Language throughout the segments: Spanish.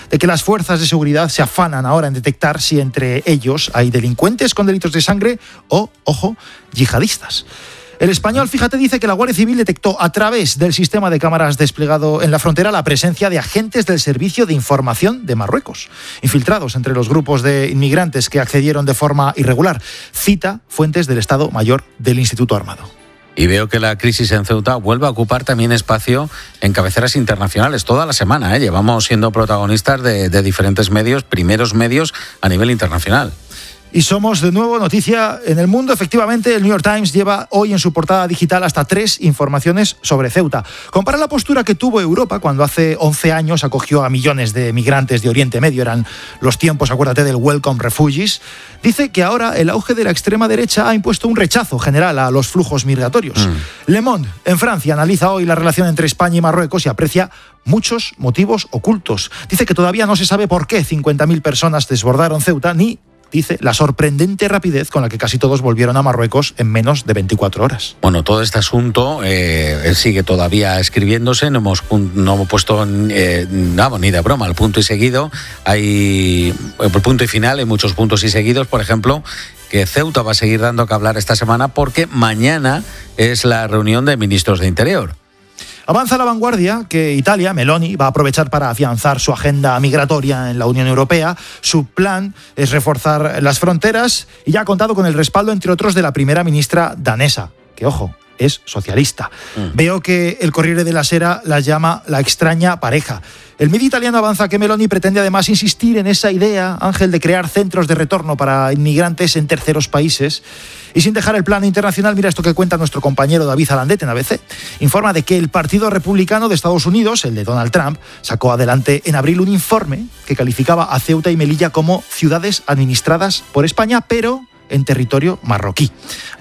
de que las fuerzas de seguridad se afanan ahora en detectar si entre ellos hay delincuentes con delitos de sangre o, ojo, yihadistas. El Español, fíjate, dice que la Guardia Civil detectó a través del sistema de cámaras desplegado en la frontera la presencia de agentes del Servicio de Información de Marruecos, infiltrados entre los grupos de inmigrantes que accedieron de forma irregular. Cita fuentes del Estado Mayor del Instituto Armado. Y veo que la crisis en Ceuta vuelve a ocupar también espacio en cabeceras internacionales toda la semana. Llevamos siendo protagonistas de diferentes medios, primeros medios a nivel internacional. Y somos de nuevo noticia en el mundo. Efectivamente, el New York Times lleva hoy en su portada digital hasta 3 informaciones sobre Ceuta. Compara la postura que tuvo Europa cuando hace 11 años acogió a millones de migrantes de Oriente Medio. Eran los tiempos, acuérdate, del Welcome Refugees. Dice que ahora el auge de la extrema derecha ha impuesto un rechazo general a los flujos migratorios. Le Monde, en Francia, analiza hoy la relación entre España y Marruecos y aprecia muchos motivos ocultos. Dice que todavía no se sabe por qué 50.000 personas desbordaron Ceuta, ni dice la sorprendente rapidez con la que casi todos volvieron a Marruecos en menos de 24 horas. Bueno, todo este asunto sigue todavía escribiéndose, no hemos puesto ni de broma el punto y seguido. Hay el punto y final, hay muchos puntos y seguidos. Por ejemplo, que Ceuta va a seguir dando que hablar esta semana porque mañana es la reunión de ministros de Interior. Avanza La Vanguardia que Italia, Meloni, va a aprovechar para afianzar su agenda migratoria en la Unión Europea. Su plan es reforzar las fronteras y ya ha contado con el respaldo, entre otros, de la primera ministra danesa, que, ojo, es socialista. Veo que el Corriere della Sera la llama la extraña pareja. El medio italiano avanza que Meloni pretende además insistir en esa idea, Ángel, de crear centros de retorno para inmigrantes en terceros países. Y sin dejar el plano internacional, mira esto que cuenta nuestro compañero David Alandete en ABC. Informa de que el Partido Republicano de Estados Unidos, el de Donald Trump, sacó adelante en abril un informe que calificaba a Ceuta y Melilla como ciudades administradas por España, pero en territorio marroquí.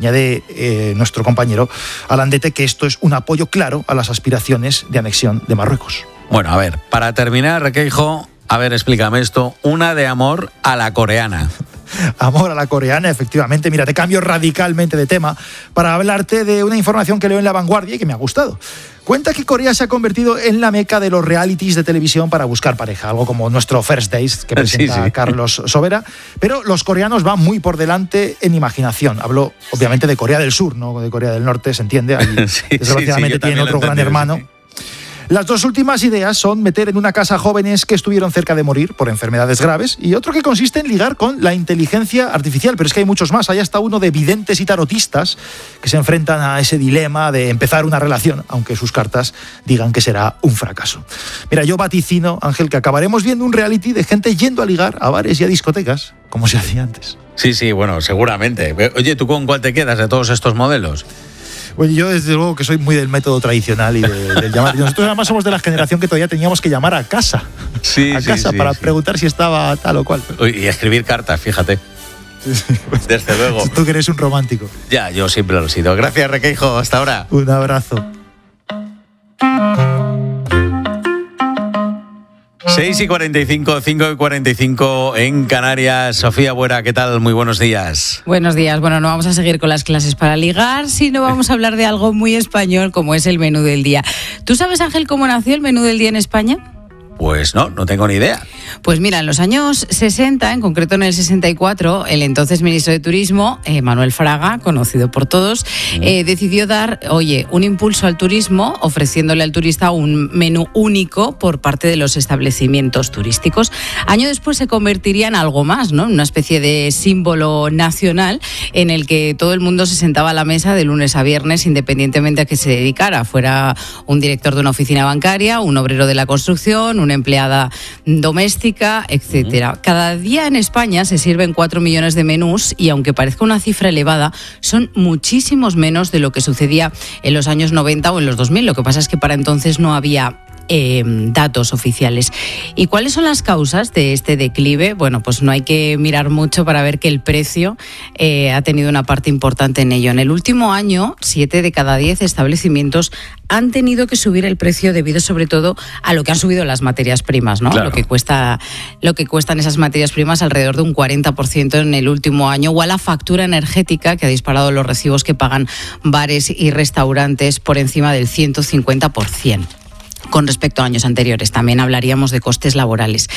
Añade nuestro compañero Alandete que esto es un apoyo claro a las aspiraciones de anexión de Marruecos. Bueno, a ver, para terminar, Requeijo, a ver, explícame esto. Una de amor a la coreana. Amor a la coreana, efectivamente. Mira, te cambio radicalmente de tema para hablarte de una información que leo en La Vanguardia y que me ha gustado. Cuenta que Corea se ha convertido en la meca de los realities de televisión para buscar pareja, algo como nuestro First Dates que presenta Carlos Sobera, pero los coreanos van muy por delante en imaginación. Hablo, obviamente, de Corea del Sur, no de Corea del Norte, se entiende. Ahí, desgraciadamente tienen otro gran hermano. Sí. Las dos últimas ideas son meter en una casa jóvenes que estuvieron cerca de morir por enfermedades graves y otro que consiste en ligar con la inteligencia artificial, pero es que hay muchos más. Hay hasta uno de videntes y tarotistas que se enfrentan a ese dilema de empezar una relación, aunque sus cartas digan que será un fracaso. Mira, yo vaticino, Ángel, que acabaremos viendo un reality de gente yendo a ligar a bares y a discotecas, como se hacía antes. Sí, bueno, seguramente. Oye, ¿tú con cuál te quedas de todos estos modelos? Bueno, yo desde luego que soy muy del método tradicional y del llamar. Nosotros además somos de la generación que todavía teníamos que llamar a casa. Para preguntar si estaba tal o cual. Y escribir cartas, fíjate. Sí. Desde luego. Tú que eres un romántico. Ya, yo siempre lo he sido. Gracias, Requeijo. Hasta ahora. Un abrazo. 6:45, 5:45 en Canarias. Sofía Buera, ¿qué tal? Muy buenos días. Buenos días. Bueno, no vamos a seguir con las clases para ligar, sino vamos a hablar de algo muy español, como es el menú del día. ¿Tú sabes, Ángel, cómo nació el menú del día en España? Pues no tengo ni idea. Pues mira, en los años 60, en concreto en el 64, el entonces ministro de Turismo, Manuel Fraga, conocido por todos, decidió dar, un impulso al turismo, ofreciéndole al turista un menú único por parte de los establecimientos turísticos. Año después se convertiría en algo más, ¿no? Una especie de símbolo nacional en el que todo el mundo se sentaba a la mesa de lunes a viernes, independientemente a qué se dedicara, fuera un director de una oficina bancaria, un obrero de la construcción, una empleada doméstica, etcétera. Cada día en España se sirven 4 millones de menús y aunque parezca una cifra elevada, son muchísimos menos de lo que sucedía en los años 90 o en los 2000. Lo que pasa es que para entonces no había datos oficiales. ¿Y cuáles son las causas de este declive? Bueno, pues no hay que mirar mucho para ver que el precio ha tenido una parte importante en ello. En el último año, 7 de cada 10 establecimientos han tenido que subir el precio debido sobre todo a lo que han subido las materias primas, ¿no? Claro. Lo que cuestan esas materias primas, alrededor de un 40% en el último año, o a la factura energética que ha disparado los recibos que pagan bares y restaurantes por encima del 150%. Con respecto a años anteriores, también hablaríamos de costes laborales.